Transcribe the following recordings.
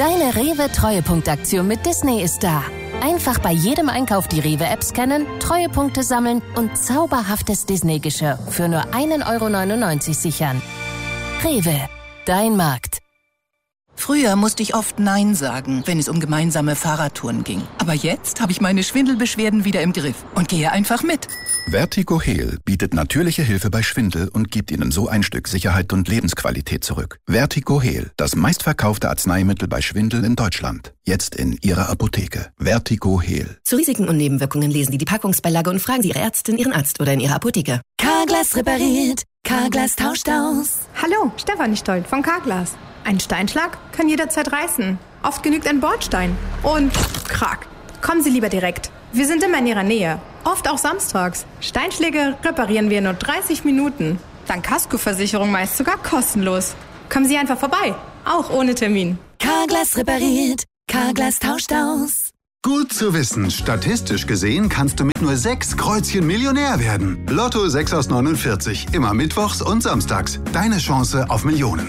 Deine Rewe-Treuepunktaktion mit Disney ist da. Einfach bei jedem Einkauf die Rewe-App scannen, Treuepunkte sammeln und zauberhaftes Disney-Geschirr für nur 1,99 € sichern. Rewe, dein Markt. Früher musste ich oft Nein sagen, wenn es um gemeinsame Fahrradtouren ging. Aber jetzt habe ich meine Schwindelbeschwerden wieder im Griff und gehe einfach mit. Vertigo-Heal bietet natürliche Hilfe bei Schwindel und gibt Ihnen so ein Stück Sicherheit und Lebensqualität zurück. Vertigo-Heal, das meistverkaufte Arzneimittel bei Schwindel in Deutschland. Jetzt in Ihrer Apotheke. Vertigo-Heal. Zu Risiken und Nebenwirkungen lesen Sie die Packungsbeilage und fragen Sie Ihre Ärztin, Ihren Arzt oder in Ihrer Apotheke. Carglass repariert, Carglass tauscht aus. Hallo, Stefanie Stoll von Carglass. Ein Steinschlag kann jederzeit reißen. Oft genügt ein Bordstein. Und krack. Kommen Sie lieber direkt. Wir sind immer in Ihrer Nähe. Oft auch samstags. Steinschläge reparieren wir in nur 30 Minuten. Dank Kaskoversicherung meist sogar kostenlos. Kommen Sie einfach vorbei. Auch ohne Termin. Carglass repariert, Carglass tauscht aus. Gut zu wissen, statistisch gesehen kannst du mit nur 6 Kreuzchen Millionär werden. Lotto 6 aus 49, immer mittwochs und samstags. Deine Chance auf Millionen.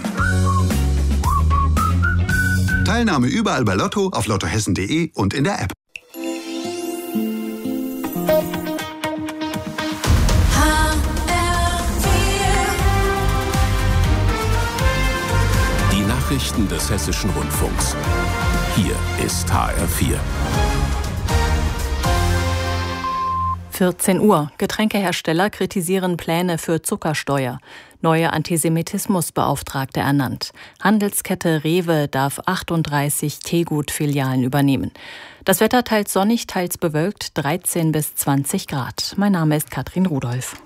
Teilnahme überall bei Lotto, auf lottohessen.de und in der App. Die Nachrichten des Hessischen Rundfunks. Hier ist HR4. 14 Uhr. Getränkehersteller kritisieren Pläne für Zuckersteuer. Neue Antisemitismusbeauftragte ernannt. Handelskette Rewe darf 38 Teegut-Filialen übernehmen. Das Wetter teils sonnig, teils bewölkt, 13 bis 20 Grad. Mein Name ist Katrin Rudolph.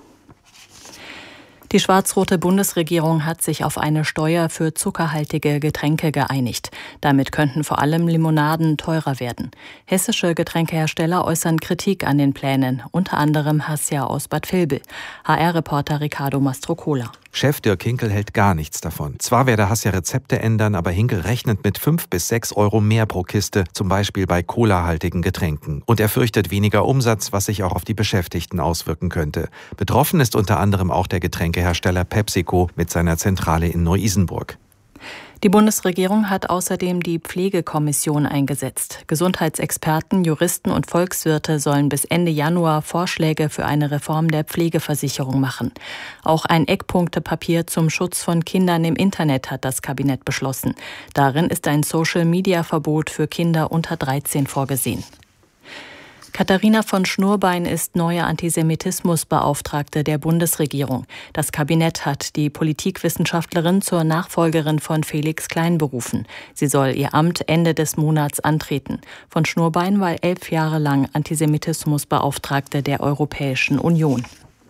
Die schwarz-rote Bundesregierung hat sich auf eine Steuer für zuckerhaltige Getränke geeinigt. Damit könnten vor allem Limonaden teurer werden. Hessische Getränkehersteller äußern Kritik an den Plänen, unter anderem Hassia aus Bad Vilbel. HR-Reporter Ricardo Mastrocola. Chef Dirk Hinkel hält gar nichts davon. Zwar werde Hassia Rezepte ändern, aber Hinkel rechnet mit 5 bis 6 € mehr pro Kiste, zum Beispiel bei colahaltigen Getränken. Und er fürchtet weniger Umsatz, was sich auch auf die Beschäftigten auswirken könnte. Betroffen ist unter anderem auch der Getränkehersteller PepsiCo mit seiner Zentrale in Neu-Isenburg. Die Bundesregierung hat außerdem die Pflegekommission eingesetzt. Gesundheitsexperten, Juristen und Volkswirte sollen bis Ende Januar Vorschläge für eine Reform der Pflegeversicherung machen. Auch ein Eckpunktepapier zum Schutz von Kindern im Internet hat das Kabinett beschlossen. Darin ist ein Social-Media-Verbot für Kinder unter 13 vorgesehen. Katharina von Schnurbein ist neue Antisemitismusbeauftragte der Bundesregierung. Das Kabinett hat die Politikwissenschaftlerin zur Nachfolgerin von Felix Klein berufen. Sie soll ihr Amt Ende des Monats antreten. Von Schnurbein war 11 Jahre lang Antisemitismusbeauftragte der Europäischen Union.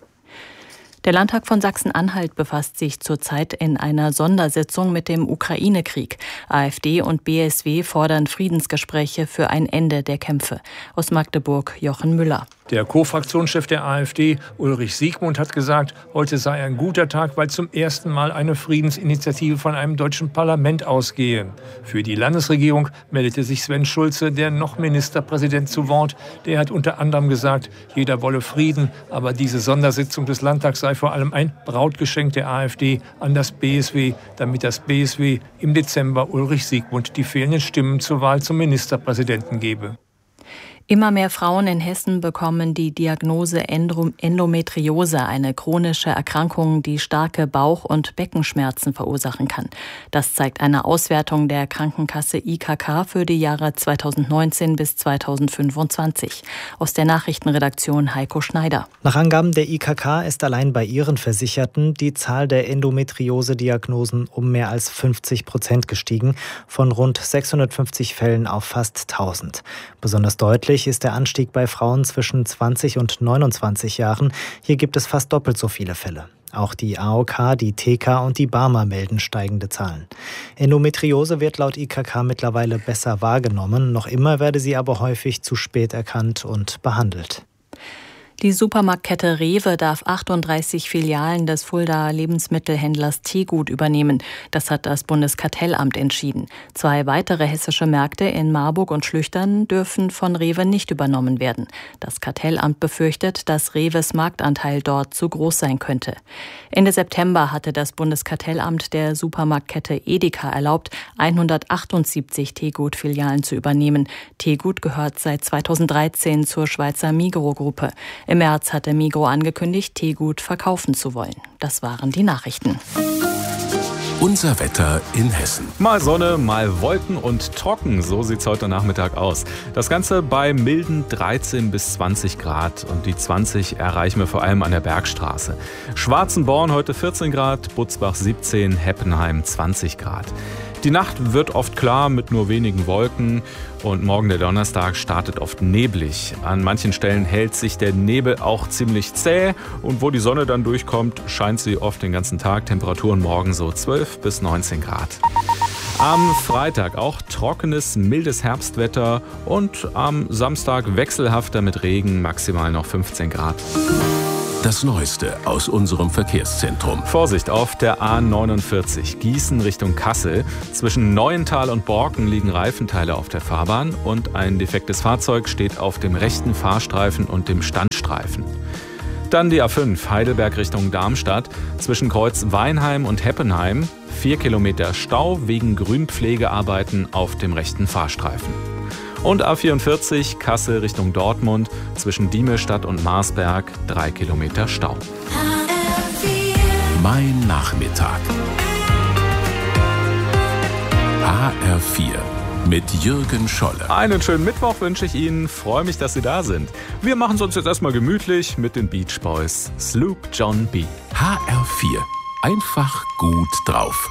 Der Landtag von Sachsen-Anhalt befasst sich zurzeit in einer Sondersitzung mit dem Ukraine-Krieg. AfD und BSW fordern Friedensgespräche für ein Ende der Kämpfe. Aus Magdeburg Jochen Müller. Der Co-Fraktionschef der AfD, Ulrich Siegmund, hat gesagt, heute sei ein guter Tag, weil zum ersten Mal eine Friedensinitiative von einem deutschen Parlament ausgehe. Für die Landesregierung meldete sich Sven Schulze, der noch Ministerpräsident, zu Wort. Der hat unter anderem gesagt, jeder wolle Frieden, aber diese Sondersitzung des Landtags sei vor allem ein Brautgeschenk der AfD an das BSW, damit das BSW im Dezember Ulrich Siegmund die fehlenden Stimmen zur Wahl zum Ministerpräsidenten gebe. Immer mehr Frauen in Hessen bekommen die Diagnose Endometriose, eine chronische Erkrankung, die starke Bauch- und Beckenschmerzen verursachen kann. Das zeigt eine Auswertung der Krankenkasse IKK für die Jahre 2019 bis 2025. Aus der Nachrichtenredaktion Heiko Schneider. Nach Angaben der IKK ist allein bei ihren Versicherten die Zahl der Endometriose-Diagnosen um mehr als 50% gestiegen, von rund 650 Fällen auf fast 1000. Besonders deutlich ist der Anstieg bei Frauen zwischen 20 und 29 Jahren. Hier gibt es fast doppelt so viele Fälle. Auch die AOK, die TK und die Barmer melden steigende Zahlen. Endometriose wird laut IKK mittlerweile besser wahrgenommen. Noch immer werde sie aber häufig zu spät erkannt und behandelt. Die Supermarktkette Rewe darf 38 Filialen des Fuldaer Lebensmittelhändlers Tegut übernehmen. Das hat das Bundeskartellamt entschieden. 2 weitere hessische Märkte in Marburg und Schlüchtern dürfen von Rewe nicht übernommen werden. Das Kartellamt befürchtet, dass Rewes Marktanteil dort zu groß sein könnte. Ende September hatte das Bundeskartellamt der Supermarktkette Edeka erlaubt, 178 Tegut-Filialen zu übernehmen. Tegut gehört seit 2013 zur Schweizer Migros-Gruppe. Im März hatte Migros angekündigt, Tegut verkaufen zu wollen. Das waren die Nachrichten. Unser Wetter in Hessen. Mal Sonne, mal Wolken und trocken, so sieht's heute Nachmittag aus. Das Ganze bei milden 13 bis 20 Grad und die 20 erreichen wir vor allem an der Bergstraße. Schwarzenborn heute 14 Grad, Butzbach 17, Heppenheim 20 Grad. Die Nacht wird oft klar mit nur wenigen Wolken und morgen der Donnerstag startet oft neblig. An manchen Stellen hält sich der Nebel auch ziemlich zäh und wo die Sonne dann durchkommt, scheint sie oft den ganzen Tag. Temperaturen morgen so 12 bis 19 Grad. Am Freitag auch trockenes, mildes Herbstwetter und am Samstag wechselhafter mit Regen, maximal noch 15 Grad. Das Neueste aus unserem Verkehrszentrum. Vorsicht auf der A49 Gießen Richtung Kassel. Zwischen Neuental und Borken liegen Reifenteile auf der Fahrbahn und ein defektes Fahrzeug steht auf dem rechten Fahrstreifen und dem Standstreifen. Dann die A5 Heidelberg Richtung Darmstadt. Zwischen Kreuz Weinheim und Heppenheim 4 Kilometer Stau wegen Grünpflegearbeiten auf dem rechten Fahrstreifen. Und A44 Kassel Richtung Dortmund, zwischen Diemelstadt und Marsberg 3 Kilometer Stau. Mein Nachmittag. HR4 mit Jürgen Scholle. Einen schönen Mittwoch wünsche ich Ihnen. Freue mich, dass Sie da sind. Wir machen es uns jetzt erstmal gemütlich mit den Beach Boys. Sloop John B. HR4. Einfach gut drauf.